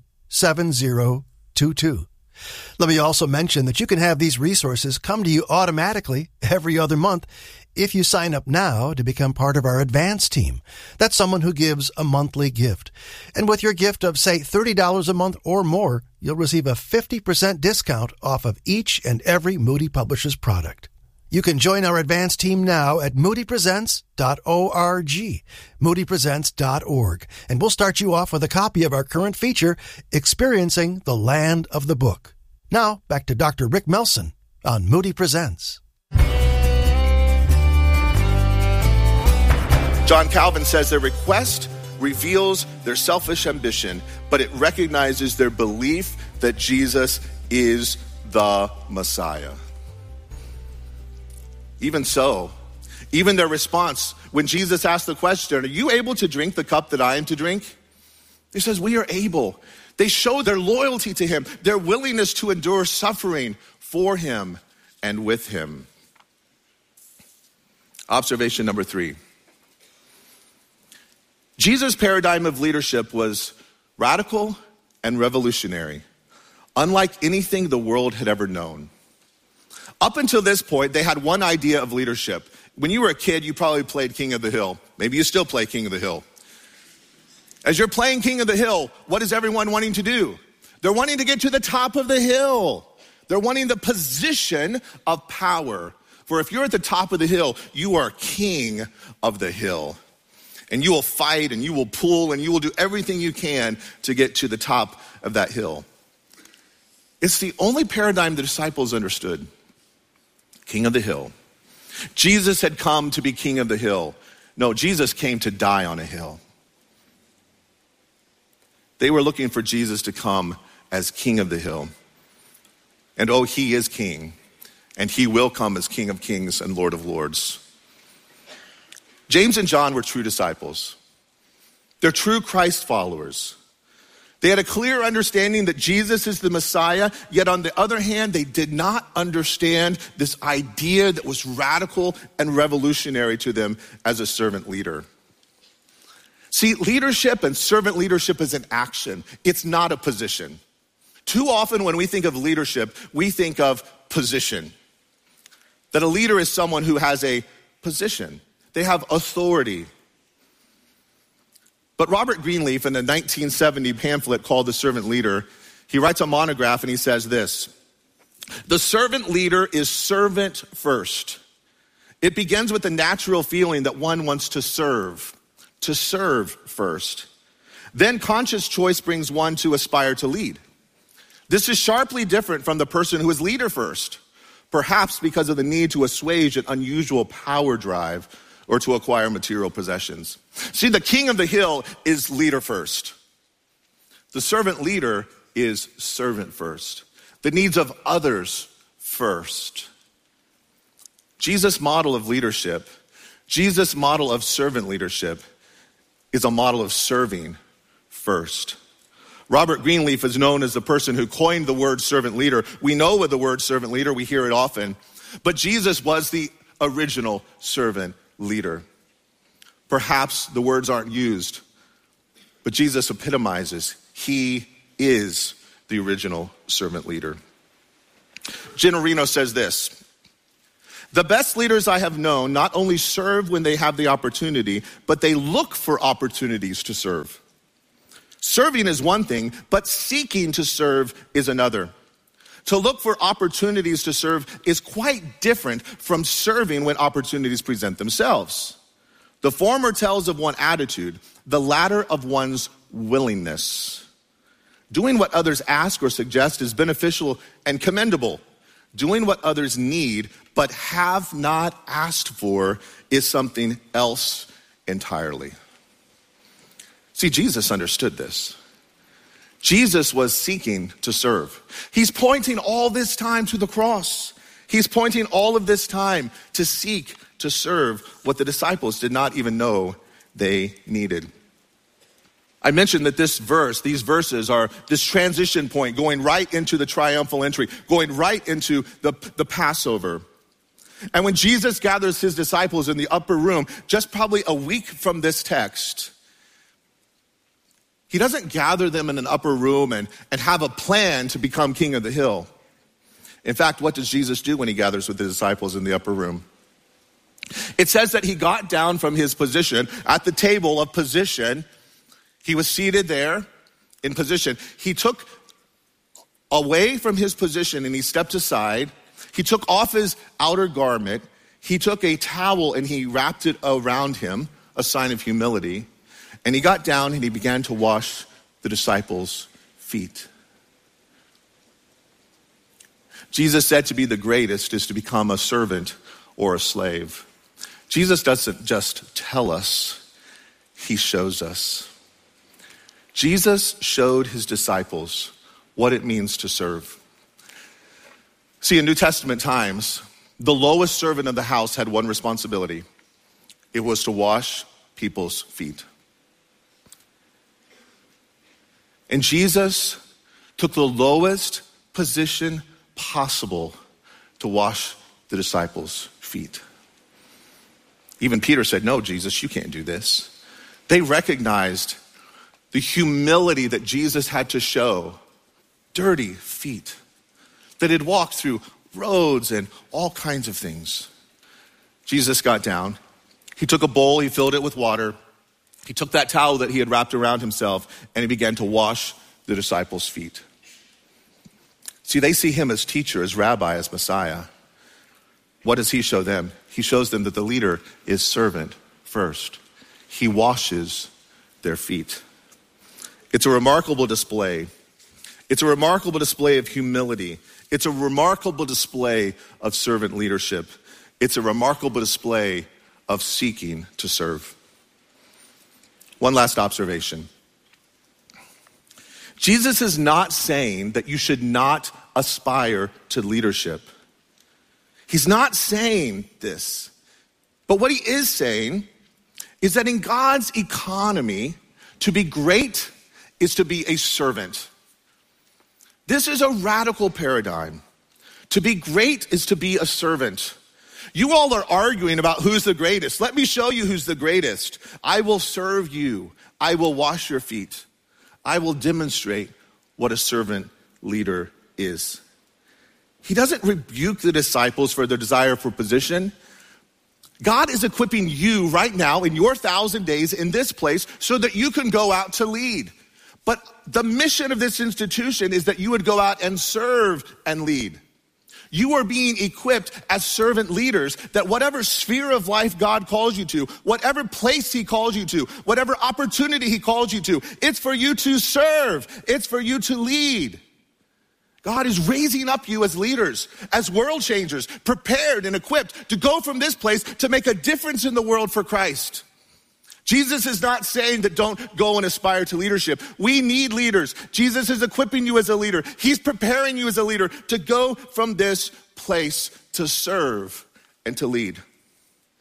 [SPEAKER 13] Let me also mention that you can have these resources come to you automatically every other month if you sign up now to become part of our advance team. That's someone who gives a monthly gift. And with your gift of, say, $30 a month or more, you'll receive a 50% discount off of each and every Moody Publishers product. You can join our advance team now at moodypresents.org, moodypresents.org, and we'll start you off with a copy of our current feature, Experiencing the Land of the Book. Now, back to Dr. Rick Melson on Moody Presents.
[SPEAKER 14] John Calvin says their request reveals their selfish ambition, but it recognizes their belief that Jesus is the Messiah. Even so, even their response, when Jesus asked the question, are you able to drink the cup that I am to drink? He says, we are able. They show their loyalty to him, their willingness to endure suffering for him and with him. Observation number 3. Jesus' paradigm of leadership was radical and revolutionary, unlike anything the world had ever known. Up until this point, they had one idea of leadership. When you were a kid, you probably played King of the Hill. Maybe you still play King of the Hill. As you're playing King of the Hill, what is everyone wanting to do? They're wanting to get to the top of the hill. They're wanting the position of power. For if you're at the top of the hill, you are king of the hill. And you will fight and you will pull and you will do everything you can to get to the top of that hill. It's the only paradigm the disciples understood. King of the hill. Jesus had come to be king of the hill. No, Jesus came to die on a hill. They were looking for Jesus to come as king of the hill. And oh, he is king. And he will come as King of Kings and Lord of Lords. James and John were true disciples. They're true Christ followers. They had a clear understanding that Jesus is the Messiah, yet on the other hand, they did not understand this idea that was radical and revolutionary to them as a servant leader. See, leadership and servant leadership is an action. It's not a position. Too often when we think of leadership, we think of position. That a leader is someone who has a position. They have authority. But Robert Greenleaf, in the 1970 pamphlet called The Servant Leader, he writes a monograph and he says this: the servant leader is servant first. It begins with the natural feeling that one wants to serve first. Then conscious choice brings one to aspire to lead. This is sharply different from the person who is leader first, perhaps because of the need to assuage an unusual power drive or to acquire material possessions. See, the king of the hill is leader first. The servant leader is servant first. The needs of others first. Jesus' model of leadership, Jesus' model of servant leadership is a model of serving first. Robert Greenleaf is known as the person who coined the word servant leader. We know of the word servant leader, we hear it often. But Jesus was the original servant leader. Perhaps the words aren't used, but Jesus epitomizes. He is the original servant leader. Jen Reno says this: the best leaders I have known not only serve when they have the opportunity, but they look for opportunities to serve. Serving is one thing, but seeking to serve is another. To look for opportunities to serve is quite different from serving when opportunities present themselves. The former tells of one attitude, the latter of one's willingness. Doing what others ask or suggest is beneficial and commendable. Doing what others need but have not asked for is something else entirely. See, Jesus understood this. Jesus was seeking to serve. He's pointing all this time to the cross. He's pointing all of this time to seek to serve what the disciples did not even know they needed. I mentioned that these verses are this transition point going right into the triumphal entry, going right into the Passover. And when Jesus gathers his disciples in the upper room, just probably a week from this text, he doesn't gather them in an upper room and have a plan to become king of the hill. In fact, what does Jesus do when he gathers with the disciples in the upper room? It says that he got down from his position at the table of position. He was seated there in position. He took away from his position and he stepped aside. He took off his outer garment. He took a towel and he wrapped it around him, a sign of humility. And he got down and he began to wash the disciples' feet. Jesus said to be the greatest is to become a servant or a slave. Jesus doesn't just tell us, he shows us. Jesus showed his disciples what it means to serve. See, in New Testament times, the lowest servant of the house had one responsibility. It was to wash people's feet. And Jesus took the lowest position possible to wash the disciples' feet. Even Peter said, "No, Jesus, you can't do this." They recognized the humility that Jesus had to show. Dirty feet that had walked through roads and all kinds of things. Jesus got down. He took a bowl, he filled it with water. He took that towel that he had wrapped around himself and he began to wash the disciples' feet. See, they see him as teacher, as rabbi, as Messiah. What does he show them? He shows them that the leader is servant first. He washes their feet. It's a remarkable display. It's a remarkable display of humility. It's a remarkable display of servant leadership. It's a remarkable display of seeking to serve. One last observation. Jesus is not saying that you should not aspire to leadership. He's not saying this. But what he is saying is that in God's economy, to be great is to be a servant. This is a radical paradigm. To be great is to be a servant. You all are arguing about who's the greatest. Let me show you who's the greatest. I will serve you. I will wash your feet. I will demonstrate what a servant leader is. He doesn't rebuke the disciples for their desire for position. God is equipping you right now in your 1,000 days in this place so that you can go out to lead. But the mission of this institution is that you would go out and serve and lead. You are being equipped as servant leaders, that whatever sphere of life God calls you to, whatever place he calls you to, whatever opportunity he calls you to, it's for you to serve. It's for you to lead. God is raising up you as leaders, as world changers, prepared and equipped to go from this place to make a difference in the world for Christ. Jesus is not saying that don't go and aspire to leadership. We need leaders. Jesus is equipping you as a leader. He's preparing you as a leader to go from this place to serve and to lead.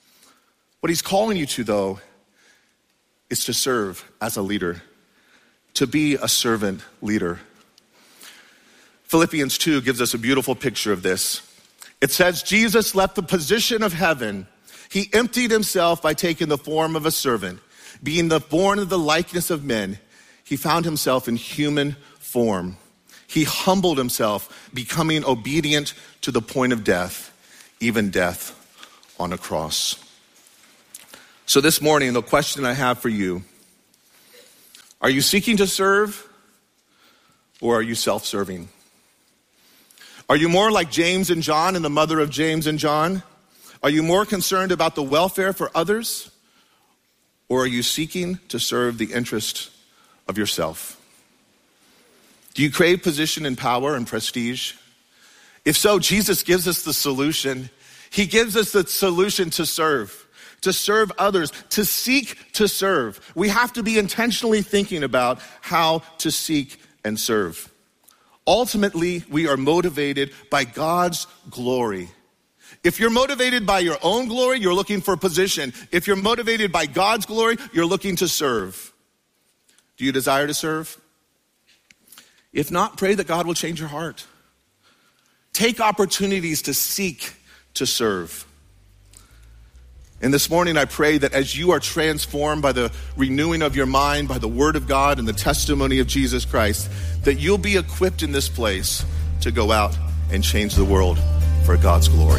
[SPEAKER 14] What he's calling you to, though, is to serve as a leader. to be a servant leader. Philippians 2 gives us a beautiful picture of this. It says, Jesus left the position of heaven. He emptied himself by taking the form of a servant. Being born of the likeness of men, he found himself in human form. He humbled himself, becoming obedient to the point of death, even death on a cross. So this morning, the question I have for you, are you seeking to serve or are you self-serving? Are you more like James and John and the mother of James and John? Are you more concerned about the welfare for others? Or are you seeking to serve the interest of yourself? Do you crave position and power and prestige? If so, Jesus gives us the solution. He gives us the solution to serve others, to seek to serve. We have to be intentionally thinking about how to seek and serve. Ultimately, we are motivated by God's glory. If you're motivated by your own glory, you're looking for position. If you're motivated by God's glory, you're looking to serve. Do you desire to serve? If not, pray that God will change your heart. Take opportunities to seek to serve. And this morning I pray that as you are transformed by the renewing of your mind, by the word of God and the testimony of Jesus Christ, that you'll be equipped in this place to go out and change the world for God's glory.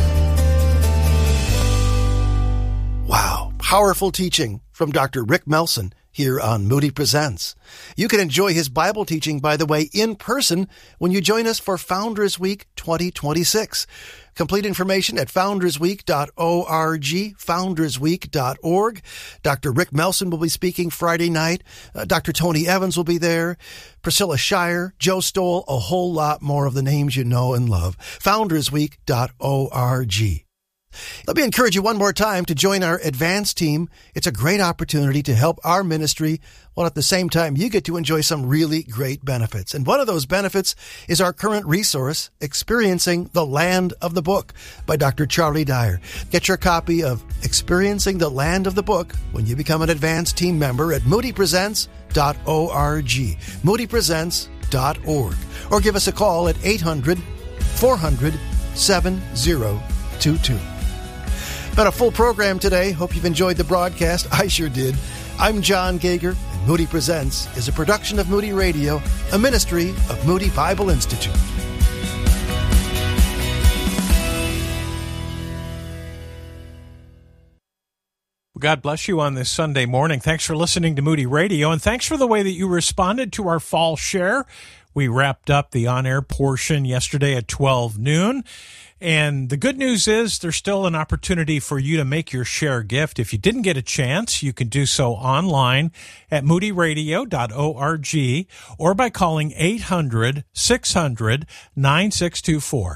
[SPEAKER 13] Wow, powerful teaching from Dr. Rick Melson here on Moody Presents. You can enjoy his Bible teaching, by the way, in person when you join us for Founders Week 2026. Complete information at foundersweek.org, foundersweek.org. Dr. Rick Melson will be speaking Friday night. Dr. Tony Evans will be there. Priscilla Shire, Joe Stoll, a whole lot more of the names you know and love. Foundersweek.org. Let me encourage you one more time to join our advance team. It's a great opportunity to help our ministry, while at the same time you get to enjoy some really great benefits. And one of those benefits is our current resource, Experiencing the Land of the Book by Dr. Charlie Dyer. Get your copy of Experiencing the Land of the Book when you become an advance team member at moodypresents.org, moodypresents.org, or give us a call at 800-400-7022. Been a full program today. Hope you've enjoyed the broadcast. I sure did. I'm John Gager, and Moody Presents is a production of Moody Radio, a ministry of Moody Bible Institute.
[SPEAKER 17] God bless you on this Sunday morning. Thanks for listening to Moody Radio, and thanks for the way that you responded to our fall share. We wrapped up the on-air portion yesterday at 12 noon. And the good news is there's still an opportunity for you to make your share gift. If you didn't get a chance, you can do so online at moodyradio.org or by calling 800-600-9624.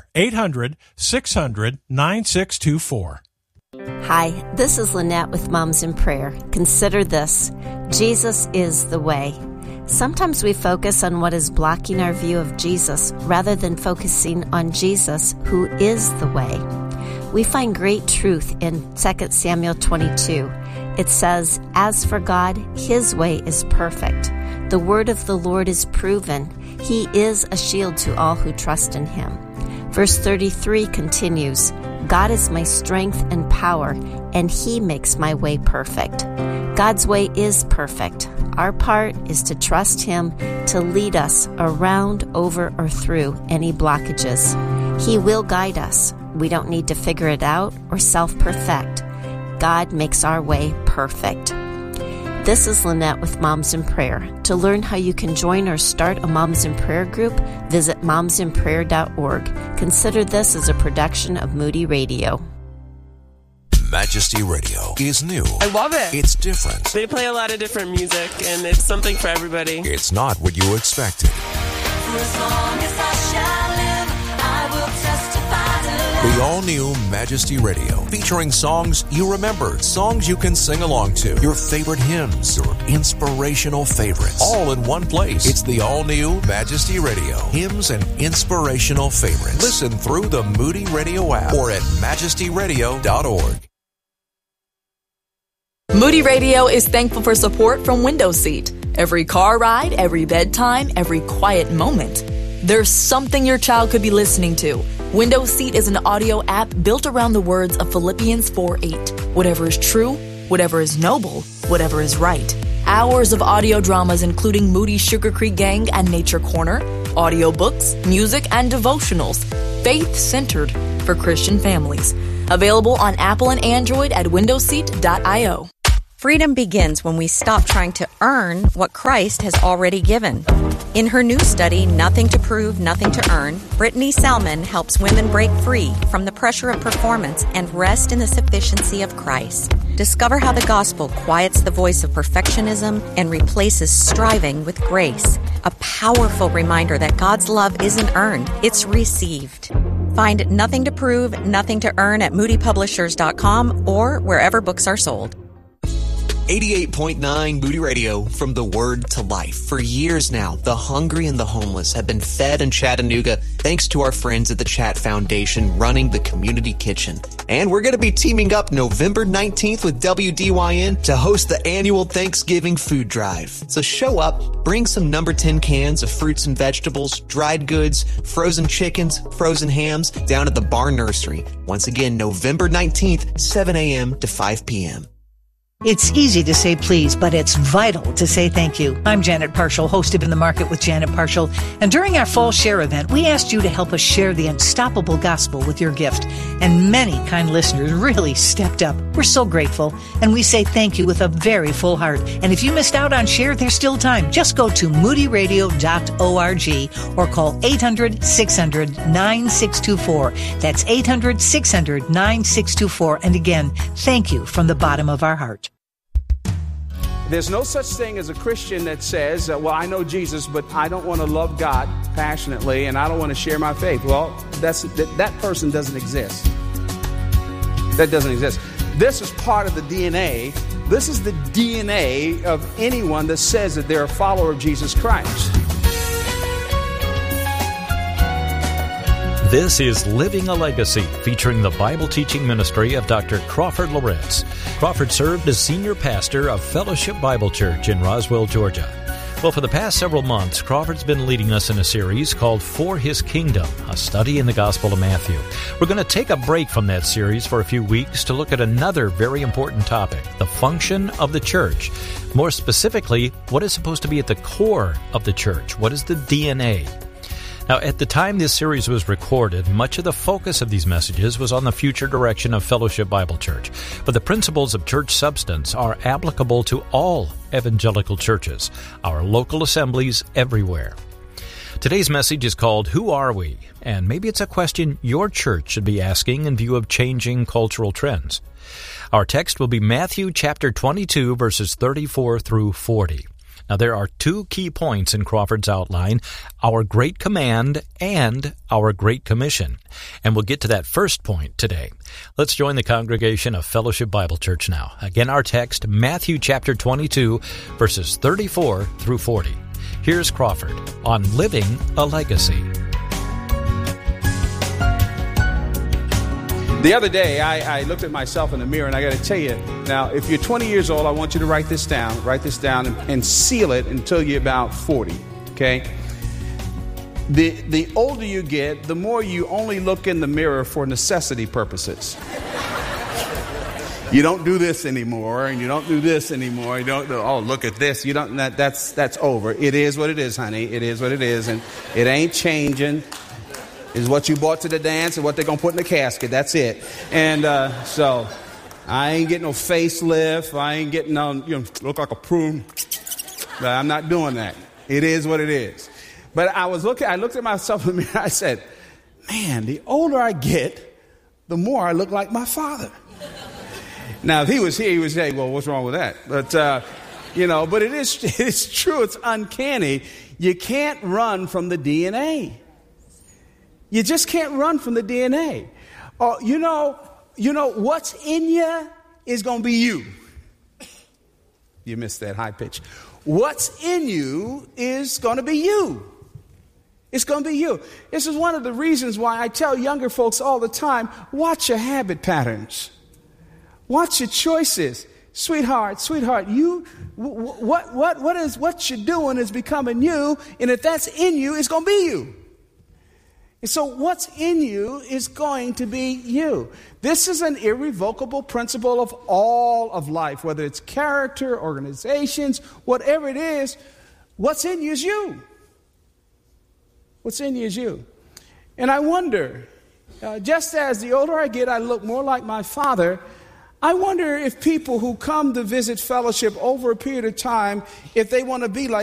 [SPEAKER 17] 800-600-9624.
[SPEAKER 18] Hi, this is Lynette with Moms in Prayer. Consider this: Jesus is the way. Sometimes we focus on what is blocking our view of Jesus rather than focusing on Jesus, who is the way. We find great truth in 2 Samuel 22. It says, "As for God, his way is perfect. The word of the Lord is proven. He is a shield to all who trust in him." Verse 33 continues, "God is my strength and power, and he makes my way perfect." God's way is perfect. Our part is to trust him to lead us around, over, or through any blockages. He will guide us. We don't need to figure it out or self-perfect. God makes our way perfect. This is Lynette with Moms in Prayer. To learn how you can join or start a Moms in Prayer group, visit momsinprayer.org. Consider this as a production of Moody Radio.
[SPEAKER 5] Majesty Radio is new.
[SPEAKER 19] I love it.
[SPEAKER 5] It's different.
[SPEAKER 19] They play a lot of different music, and it's something for everybody.
[SPEAKER 5] It's not what you expected.
[SPEAKER 6] For as long as I shall live, I will testify to love.
[SPEAKER 5] The all-new Majesty Radio, featuring songs you remember, songs you can sing along to, your favorite hymns, your inspirational favorites, all in one place. It's the all-new Majesty Radio, hymns and inspirational favorites. Listen through the Moody Radio app or at majestyradio.org.
[SPEAKER 20] Moody Radio is thankful for support from Window Seat. Every car ride, every bedtime, every quiet moment. There's something your child could be listening to. Windows Seat is an audio app built around the words of Philippians 4:8. Whatever is true, whatever is noble, whatever is right. Hours of audio dramas including Moody's Sugar Creek Gang and Nature Corner, audiobooks, music, and devotionals. Faith-centered for Christian families. Available on Apple and Android at windowseat.io.
[SPEAKER 21] Freedom begins when we stop trying to earn what Christ has already given. In her new study, Nothing to Prove, Nothing to Earn, Brittany Salmon helps women break free from the pressure of performance and rest in the sufficiency of Christ. Discover how the gospel quiets the voice of perfectionism and replaces striving with grace. A powerful reminder that God's love isn't earned, it's received. Find Nothing to Prove, Nothing to Earn at moodypublishers.com or wherever books are sold.
[SPEAKER 22] 88.9 Moody Radio, from the word to life. For years now, the hungry and the homeless have been fed in Chattanooga thanks to our friends at the Chat Foundation running the community kitchen. And we're going to be teaming up November 19th with WDYN to host the annual Thanksgiving food drive. So show up, bring some number 10 cans of fruits and vegetables, dried goods, frozen chickens, frozen hams down at the Barn Nursery. Once again, November 19th, 7 a.m. to 5 p.m.
[SPEAKER 23] It's easy to say please, but it's vital to say thank you. I'm Janet Parshall, host of In the Market with Janet Parshall. And during our Fall Share event, we asked you to help us share the unstoppable gospel with your gift. And many kind listeners really stepped up. We're so grateful. And we say thank you with a very full heart. And if you missed out on Share, there's still time. Just go to moodyradio.org or call 800-600-9624. That's 800-600-9624. And again, thank you from the bottom of our heart.
[SPEAKER 24] There's no such thing as a Christian that says, well, I know Jesus, but I don't want to love God passionately and I don't want to share my faith. Well, that person doesn't exist. That doesn't exist. This is part of the DNA. This is the DNA of anyone that says that they're a follower of Jesus Christ.
[SPEAKER 25] This is Living a Legacy, featuring the Bible teaching ministry of Dr. Crawford Loritz. Crawford served as senior pastor of Fellowship Bible Church in Roswell, Georgia. Well, for the past several months, Crawford's been leading us in a series called For His Kingdom, a study in the Gospel of Matthew. We're going to take a break from that series for a few weeks to look at another very important topic, the function of the church. More specifically, what is supposed to be at the core of the church? What is the DNA? Now, at the time this series was recorded, much of the focus of these messages was on the future direction of Fellowship Bible Church. But the principles of church substance are applicable to all evangelical churches, our local assemblies everywhere. Today's message is called, Who Are We? And maybe it's a question your church should be asking in view of changing cultural trends. Our text will be Matthew chapter 22, verses 34 through 40. Now, there are two key points in Crawford's outline, our Great Command and our Great Commission. And we'll get to that first point today. Let's join the congregation of Fellowship Bible Church now. Again, our text, Matthew chapter 22, verses 34 through 40. Here's Crawford on Living a Legacy.
[SPEAKER 24] The other day, I looked at myself in the mirror, and I got to tell you, now, if you're 20 years old, I want you to write this down and seal it until you're about 40, okay? The older you get, the more you only look in the mirror for necessity purposes. You don't do this anymore, and you don't do this anymore. You don't, oh, look at this. You don't, that's over. It is what it is, honey. It is what it is, and it ain't changing. Is what you bought to the dance and what they're going to put in the casket. That's it. And so I ain't getting no facelift. I ain't getting no, look like a prune. But I'm not doing that. It is what it is. But I looked at myself in the mirror. I said, man, the older I get, the more I look like my father. Now, if he was here, he would say, well, what's wrong with that? But, but it's true. It's uncanny. You can't run from the DNA. You just can't run from the DNA. You know, what's in you is going to be you. You missed that high pitch. What's in you is going to be you. It's going to be you. This is one of the reasons why I tell younger folks all the time, watch your habit patterns. Watch your choices. Sweetheart, what you're doing is becoming you, and if that's in you, it's going to be you. And so what's in you is going to be you. This is an irrevocable principle of all of life, whether it's character, organizations, whatever it is. What's in you is you. What's in you is you. And I wonder, just as the older I get, I look more like my father. I wonder if people who come to visit Fellowship over a period of time, if they want to be like